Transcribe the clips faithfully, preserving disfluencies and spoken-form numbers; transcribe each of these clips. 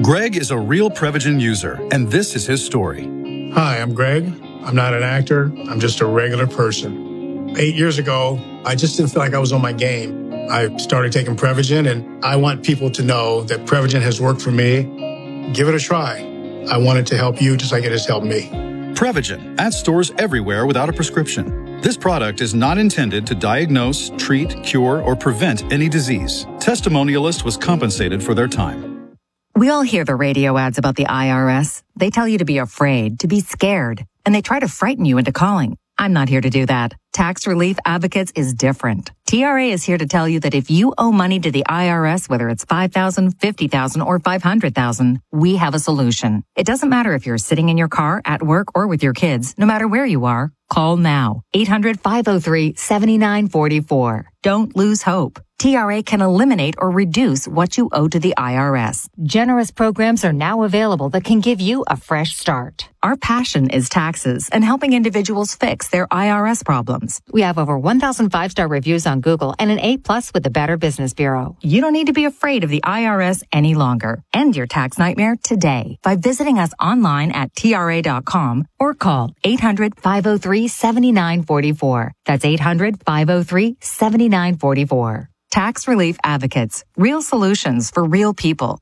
Greg is a real Prevagen user, and this is his story. Hi, I'm Greg. I'm not an actor. I'm just a regular person. Eight years ago, I just didn't feel like I was on my game. I started taking Prevagen, and I want people to know that Prevagen has worked for me. Give it a try. I want it to help you just like it has helped me. Prevagen, at stores everywhere without a prescription. This product is not intended to diagnose, treat, cure, or prevent any disease. Testimonialist was compensated for their time. We all hear the radio ads about the I R S. They tell you to be afraid, to be scared, and they try to frighten you into calling. I'm not here to do that. Tax Relief Advocates is different. T R A is here to tell you that if you owe money to the I R S, whether it's five thousand dollars, fifty thousand dollars, or five hundred thousand dollars, we have a solution. It doesn't matter if you're sitting in your car, at work, or with your kids. No matter where you are, call now. eight hundred, five oh three, seven nine four four. Don't lose hope. T R A can eliminate or reduce what you owe to the I R S. Generous programs are now available that can give you a fresh start. Our passion is taxes and helping individuals fix their I R S problems. We have over one thousand five-star reviews on Google and an A plus with the Better Business Bureau. You don't need to be afraid of the I R S any longer. End your tax nightmare today by visiting us online at T R A dot com or call eight hundred, five oh three, seven nine four four. That's eight hundred, five oh three, seven nine four four. Tax Relief Advocates. Real solutions for real people.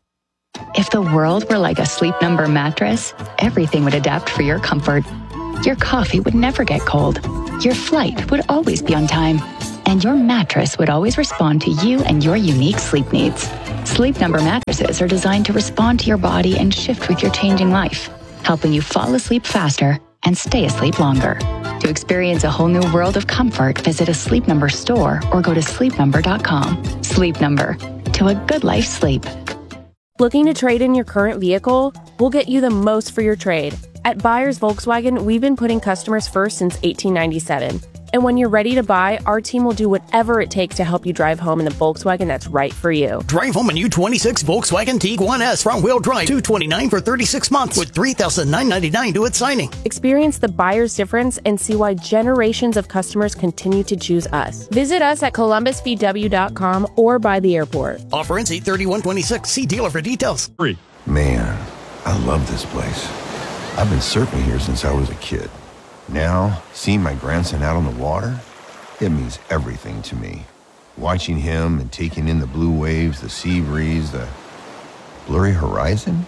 If the world were like a Sleep Number mattress, everything would adapt for your comfort. Your coffee would never get cold. Your flight would always be on time. And your mattress would always respond to you and your unique sleep needs. Sleep Number mattresses are designed to respond to your body and shift with your changing life, helping you fall asleep faster and stay asleep longer. To experience a whole new world of comfort, visit a Sleep Number store or go to sleep number dot com. Sleep Number. To a good life sleep. Looking to trade in your current vehicle? We'll get you the most for your trade. At Buyers Volkswagen, we've been putting customers first since eighteen ninety-seven. And when you're ready to buy, our team will do whatever it takes to help you drive home in the Volkswagen that's right for you. Drive home a new twenty-six Volkswagen Tiguan S front-wheel drive, two hundred twenty-nine dollars for thirty-six months with three thousand nine hundred ninety-nine dollars due at signing. Experience the buyer's difference and see why generations of customers continue to choose us. Visit us at columbus v w dot com or by the airport. Offer ends eight thirty-one twenty-six. See dealer for details. Man, I love this place. I've been surfing here since I was a kid. Now, seeing my grandson out on the water, it means everything to me. Watching him and taking in the blue waves, the sea breeze, the blurry horizon.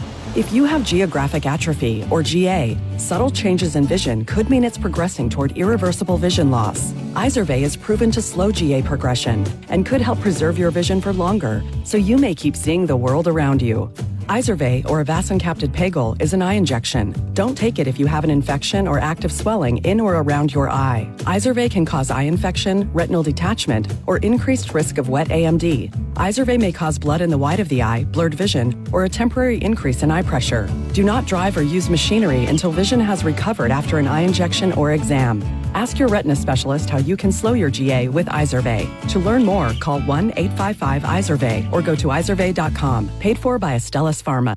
If you have geographic atrophy, or G A, subtle changes in vision could mean it's progressing toward irreversible vision loss. Izervay is proven to slow G A progression and could help preserve your vision for longer, so you may keep seeing the world around you. Izervay, or avacincaptad pegol, is an eye injection. Don't take it if you have an infection or active swelling in or around your eye. Izervay can cause eye infection, retinal detachment, or increased risk of wet A M D. Izervay may cause blood in the white of the eye, blurred vision, or a temporary increase in eye pressure. Do not drive or use machinery until vision has recovered after an eye injection or exam. Ask your retina specialist how you can slow your G A with Izervay. To learn more, call one eight five five Izervay or go to izervay dot com. Paid for by Astellas Pharma.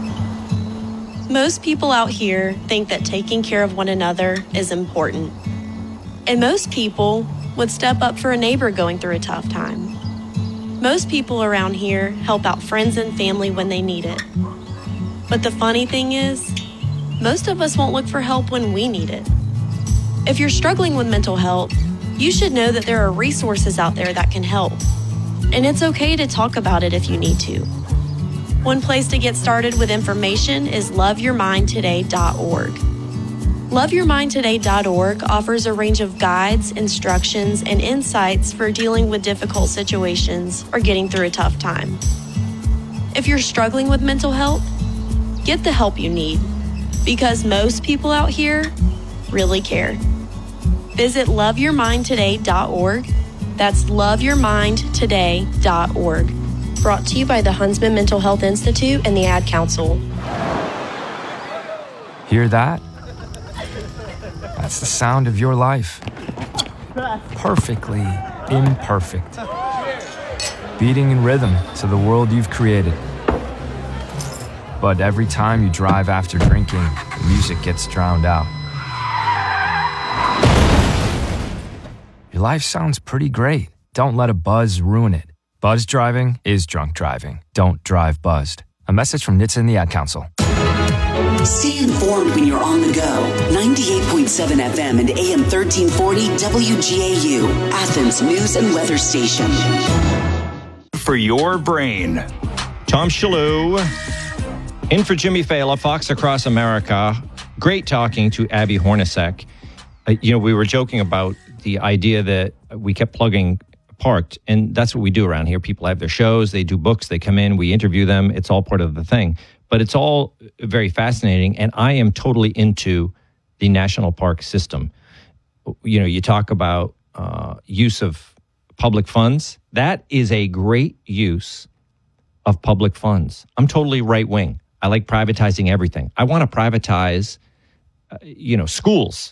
Most people out here think that taking care of one another is important. And most people would step up for a neighbor going through a tough time. Most people around here help out friends and family when they need it. But the funny thing is, most of us won't look for help when we need it. If you're struggling with mental health, you should know that there are resources out there that can help. And it's okay to talk about it if you need to. One place to get started with information is love your mind today dot org. love your mind today dot org offers a range of guides, instructions, and insights for dealing with difficult situations or getting through a tough time. If you're struggling with mental health, get the help you need, because most people out here really care. Visit love your mind today dot org. That's love your mind today dot org. Brought to you by the Huntsman Mental Health Institute and the Ad Council. Hear that? That's the sound of your life. Perfectly imperfect. Beating in rhythm to the world you've created. But every time you drive after drinking, the music gets drowned out. Your life sounds pretty great. Don't let a buzz ruin it. Buzz driving is drunk driving. Don't drive buzzed. A message from N H T S A and the Ad Council. Stay informed when you're on the go. ninety-eight point seven F M and A M thirteen forty W G A U, Athens News and Weather Station. For your brain. Tom Shalhoub, in for Jimmy Fallon, Fox Across America. Great talking to Abby Hornacek. Uh, you know, we were joking about the idea that we kept plugging Parked, and that's what we do around here. People have their shows, they do books, they come in, we interview them. It's all part of the thing. But it's all very fascinating, and I am totally into the national park system. You know, you talk about uh, use of public funds. That is a great use of public funds. I'm totally right-wing. I like privatizing everything. I want to privatize, uh, you know, schools.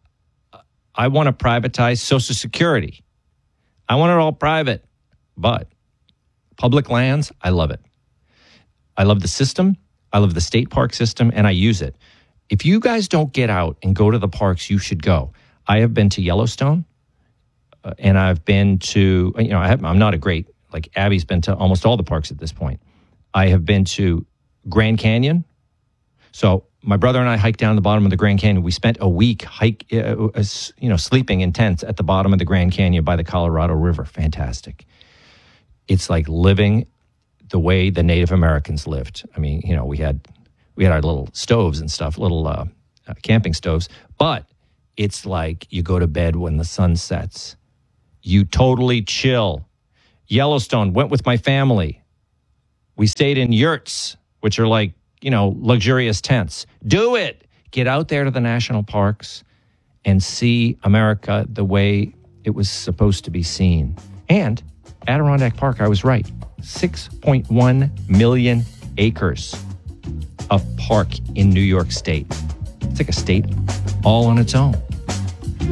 I want to privatize Social Security. I want it all private. But public lands, I love it. I love the system. I love the state park system, and I use it. If you guys don't get out and go to the parks, you should go. I have been to Yellowstone, uh, and I've been to, you know, I have, I'm not a great, like Abby's been to almost all the parks at this point. I have been to Grand Canyon. So my brother and I hiked down the bottom of the Grand Canyon. We spent a week hike, uh, uh, you know, sleeping in tents at the bottom of the Grand Canyon by the Colorado River. Fantastic. It's like living the way the Native Americans lived. I mean, you know, we had we had our little stoves and stuff, little uh, uh, camping stoves, but it's like you go to bed when the sun sets. You totally chill. Yellowstone, went with my family. We stayed in yurts, which are like, you know, luxurious tents. Do it. Get out there to the national parks and see America the way it was supposed to be seen. And Adirondack Park, I was right. six point one million acres of park in New York State. It's like a state all on its own.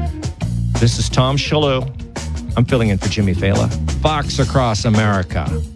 This is Tom Shalhoub. I'm filling in for Jimmy Fallon. Fox Across America.